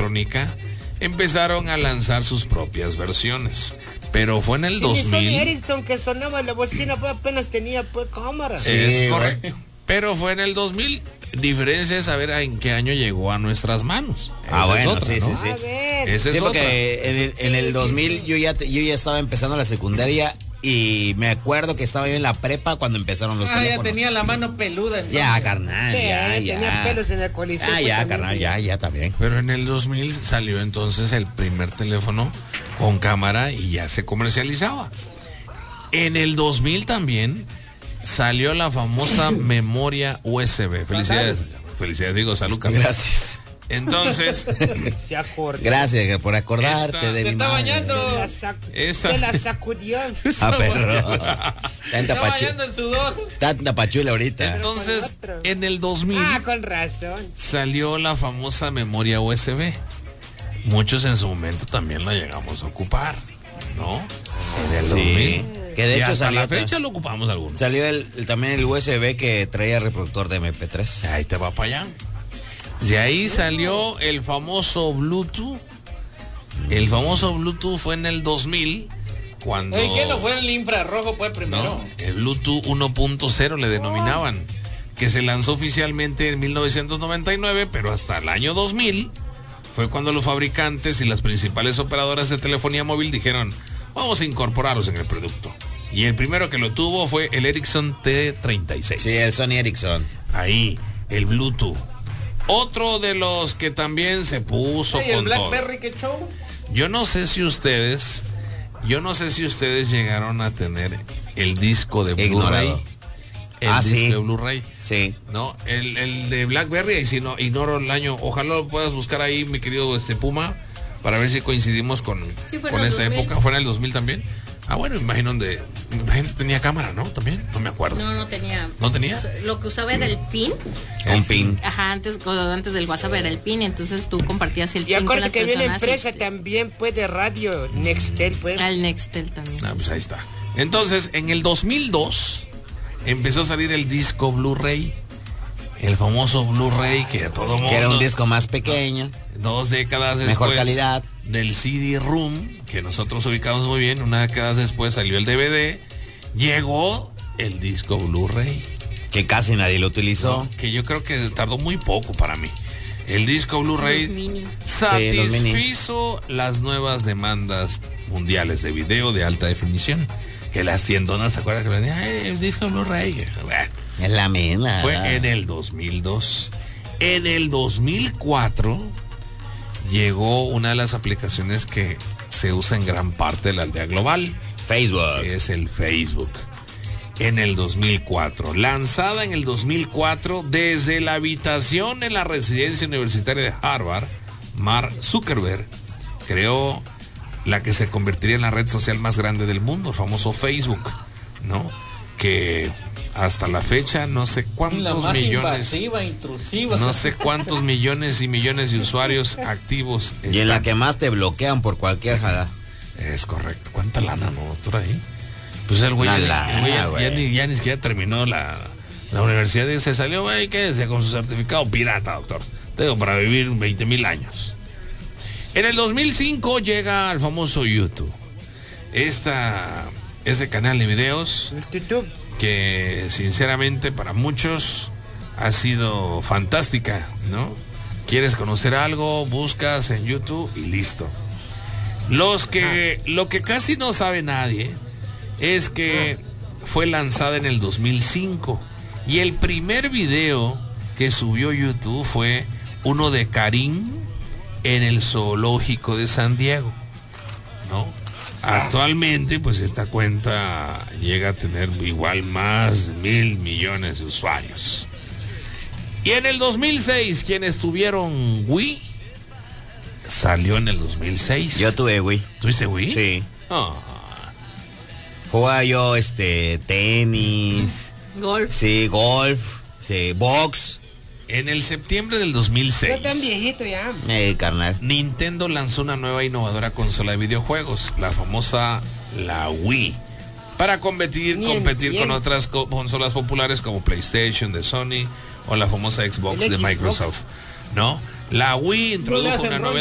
electrónica, empezaron a lanzar sus propias versiones. Pero fue en el 2000. Sony Ericsson que sonaba la bocina, pues apenas tenía pues cámara. Sí, es correcto. Pero fue en el 2000. Diferencia es saber en qué año llegó a nuestras manos. Bueno, otra, sí, ¿no? sí, sí. Esa es porque en el 2000 yo ya estaba empezando la secundaria y me acuerdo que estaba yo en la prepa cuando empezaron los teléfonos. Ya tenía la mano peluda. Entonces. Ya, carnal, Sí, ya. tenía pelos en el coliseo. Ya, carnal, ya también. Pero en el 2000 salió entonces el primer teléfono con cámara y ya se comercializaba. En el 2000 también salió la famosa memoria USB. Felicidades. Felicidades, digo, salud, Carlos. Gracias. Entonces, se acordó. Gracias por acordarte de mi está madre. bañando. Se la sacudió. Perro. Está bañando en sudor. Tanta pachula ahorita. Entonces, en el 2000 con razón. salió la famosa memoria USB. Muchos en su momento también la llegamos a ocupar, ¿no? En el 2000. Que de y hecho hasta salió la fecha lo ocupamos algunos. Salió también el USB que traía reproductor de MP3. Ahí te va para allá. De ahí salió el famoso Bluetooth. El famoso Bluetooth fue en el 2000 cuando... ¿Qué no fue el infrarrojo pues primero? No, el Bluetooth 1.0 le denominaban, que se lanzó oficialmente en 1999, pero hasta el año 2000 fue cuando los fabricantes y las principales operadoras de telefonía móvil dijeron, vamos a incorporarlos en el producto. Y el primero que lo tuvo fue el Ericsson T36. Sí, el Sony Ericsson. Ahí, el Bluetooth. Otro de los que también se puso con el BlackBerry, ¿qué show? Yo no sé si ustedes llegaron a tener el disco de Blu-ray. El disco sí. de Blu-ray. Sí. No, el de BlackBerry, y si no, ignoro el año. Ojalá lo puedas buscar ahí, mi querido Puma, para ver si coincidimos con esa época. ¿Fue en el 2000 también? Bueno, imagino tenía cámara, ¿no? También, no me acuerdo. No tenía. ¿No tenía? Lo que usaba era el PIN. Un PIN. Ajá, antes del WhatsApp era el PIN, entonces tú compartías el PIN con las personas. Y acuérdate que había una empresa y también, pues, de radio, Nextel, pues. Al Nextel también. Pues ahí está. Entonces, en el 2002 empezó a salir el disco Blu-ray. El famoso Blu-ray que todo mundo... Que era un disco más pequeño. 2 décadas después. Mejor calidad. Del CD-ROOM, que nosotros ubicamos muy bien. Una década después salió el DVD. Llegó el disco Blu-ray. Que casi nadie lo utilizó. Que yo creo que tardó muy poco para mí. El disco Blu-ray satisfizo las nuevas demandas mundiales de video de alta definición. Que las tiendonas, ¿se acuerdan que me decían, el disco Blu-ray? Bueno, es la misma. Fue en el 2002. En el 2004 llegó una de las aplicaciones que se usa en gran parte de la aldea global. Facebook. Es el Facebook. En el 2004. Lanzada en el 2004 desde la habitación en la residencia universitaria de Harvard, Mark Zuckerberg creó la que se convertiría en la red social más grande del mundo, el famoso Facebook, ¿no? Que hasta la fecha no sé cuántos millones, intrusiva. no sé cuántos millones y millones de usuarios activos y en la que más te bloquean por cualquier jala. Es correcto. ¿Cuánta lana, no, doctor, ahí? Pues el güey ya ni siquiera terminó la universidad y se salió, güey, quédese con su certificado pirata, doctor. Tengo para vivir 20,000 años. En el 2005 llega al famoso YouTube. Ese canal de videos que sinceramente para muchos ha sido fantástica, ¿no? Quieres conocer algo, buscas en YouTube y listo. Lo que casi no sabe nadie es que fue lanzada en el 2005 y el primer video que subió YouTube fue uno de Karim en el zoológico de San Diego, ¿no? Actualmente, pues esta cuenta llega a tener igual más de 1,000 millones de usuarios. Y en el 2006, quienes tuvieron Wii, salió en el 2006. Yo tuve Wii. ¿Tuviste Wii? Sí. Jugaba yo tenis. Golf. Sí, golf. Sí, box. En el septiembre del 2006. No tan viejito ya. Carnal. Nintendo lanzó una nueva innovadora consola de videojuegos, la famosa la Wii, para competir con otras consolas populares como PlayStation de Sony o la famosa Xbox de Microsoft, ¿no? La Wii introdujo una novedad